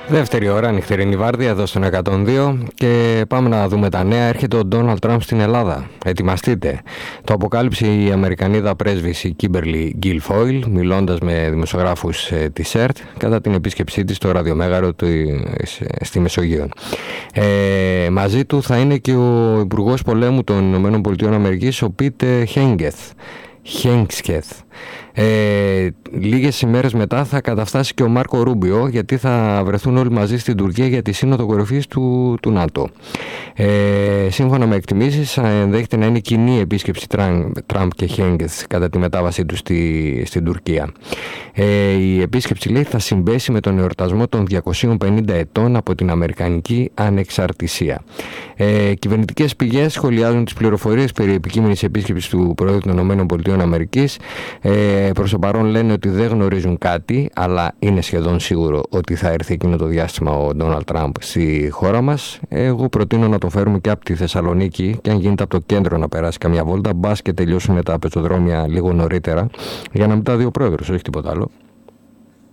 Δεύτερη ώρα, νυχτερινή βάρδια εδώ στον 102 και πάμε να δούμε τα νέα. Έρχεται ο Ντόναλντ Τραμπ στην Ελλάδα. Ετοιμαστείτε. Το αποκάλυψε η Αμερικανίδα πρέσβης η Κίμπερλι Γκίλφόιλ, μιλώντας με δημοσιογράφους της ΕΡΤ κατά την επίσκεψή της στο ραδιομέγαρο στη Μεσογείο. Μαζί του θα είναι και ο Υπουργός Πολέμου των ΗΠΑ, ο Πίτε Χέγκσκεθ. Λίγες ημέρες μετά θα καταφτάσει και ο Μάρκο Ρούμπιο, γιατί θα βρεθούν όλοι μαζί στην Τουρκία για τη σύνοδο κορυφής του ΝΑΤΟ. Σύμφωνα με εκτιμήσεις, ενδέχεται να είναι κοινή επίσκεψη Τραμπ και Χέγκσκεθ κατά τη μετάβασή του στην Τουρκία. Η επίσκεψη, λέει, θα συμπέσει με τον εορτασμό των 250 ετών από την Αμερικανική ανεξαρτησία. Κυβερνητικές πηγές σχολιάζουν τις πληροφορίες περί επικείμενης επίσκεψης του Προέδρου των ΗΠΑ. Προς το παρόν λένε ότι δεν γνωρίζουν κάτι, αλλά είναι σχεδόν σίγουρο ότι θα έρθει εκείνο το διάστημα ο Ντόναλντ Τραμπ στη χώρα μας. Εγώ προτείνω να το φέρουμε και από τη Θεσσαλονίκη και αν γίνεται από το κέντρο να περάσει καμιά βόλτα, μπας και τελειώσουν τα πεζοδρόμια λίγο νωρίτερα, για να μην τα δει ο πρόεδρος, όχι τίποτα άλλο.